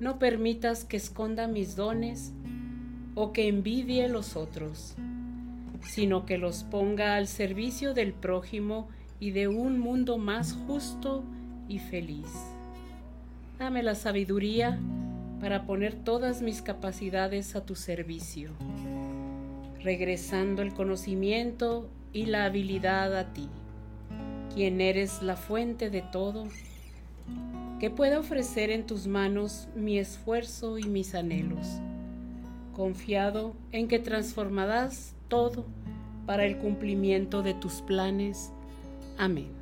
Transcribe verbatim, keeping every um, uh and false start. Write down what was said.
no permitas que esconda mis dones o que envidie los otros, sino que los ponga al servicio del prójimo y de un mundo más justo y feliz. Dame la sabiduría para poner todas mis capacidades a tu servicio, regresando el conocimiento y la habilidad a ti, quien eres la fuente de todo, que pueda ofrecer en tus manos mi esfuerzo y mis anhelos, confiado en que transformarás todo para el cumplimiento de tus planes. Amén.